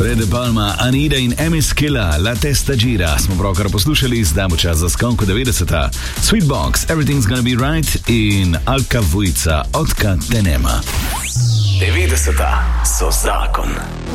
Fred De Palma, Anida in Emis Killa, La Testa Gira smo pravkar poslušali, zdaj bo čas za skonko 90. Sweetbox, Everything's Gonna Be Right in Alka Vujica, Otkad te nema. 90. so zakon.